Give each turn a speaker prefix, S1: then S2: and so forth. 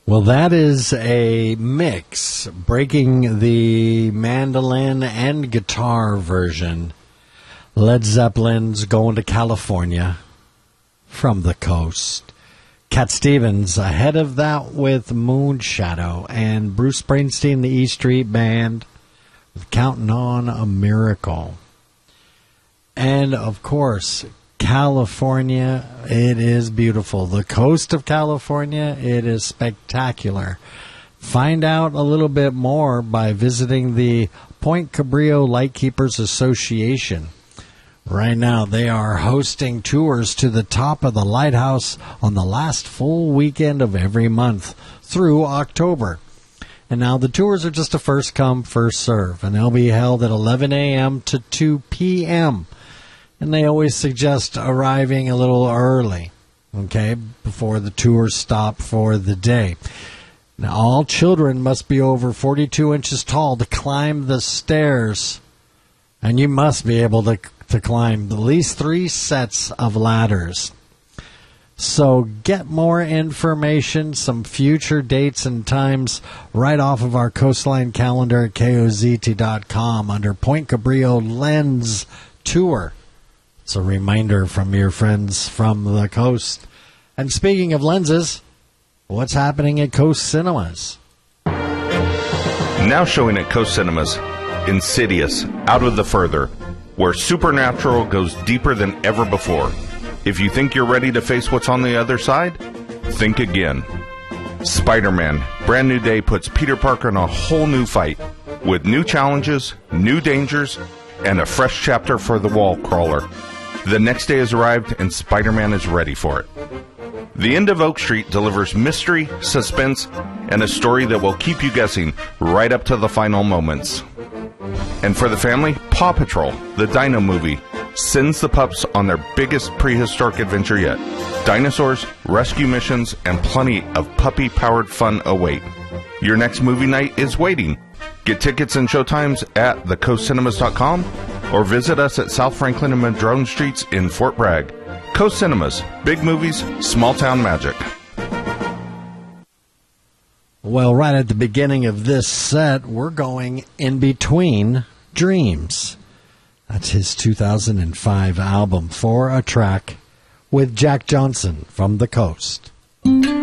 S1: Well, that is a mix, breaking the mandolin and guitar version. Led Zeppelin's Going to California from the Coast. Cat Stevens ahead of that with Moonshadow, and Bruce Springsteen, the E Street Band, with Counting on a Miracle. And, of course, California, it is beautiful. The coast of California, it is spectacular. Find out a little bit more by visiting the Point Cabrillo Lightkeepers Association. Right now, they are hosting tours to the top of the lighthouse on the last full weekend of every month through October. And now the tours are just a first come, first serve, and they'll be held at 11 a.m. to 2 p.m., and they always suggest arriving a little early, okay, before the tours stop for the day. Now, all children must be over 42 inches tall to climb the stairs, and you must be able to climb at least 3 sets of ladders. So get more information, some future dates and times right off of our Coastline calendar at KOZT.com under Point Cabrillo Lens Tour. It's a reminder from your friends from the coast. And speaking of lenses, what's happening at Coast Cinemas?
S2: Now showing at Coast Cinemas, Insidious, Out of the Further, where supernatural goes deeper than ever before. If you think you're ready to face what's on the other side, think again. Spider-Man, Brand New Day puts Peter Parker in a whole new fight, with new challenges, new dangers, and a fresh chapter for the wall crawler. The next day has arrived, and Spider-Man is ready for it. The End of Oak Street delivers mystery, suspense, and a story that will keep you guessing right up to the final moments. And for the family, Paw Patrol, the Dino movie, sends the pups on their biggest prehistoric adventure yet. Dinosaurs, rescue missions, and plenty of puppy-powered fun await. Your next movie night is waiting. Get tickets and showtimes at thecoastcinemas.com or visit us at South Franklin and Madrone Streets in Fort Bragg. Coast Cinemas, big movies, small town magic.
S1: Well, right at the beginning of this set, we're going In Between Dreams. That's his 2005 album, For a Track, with Jack Johnson from the Coast.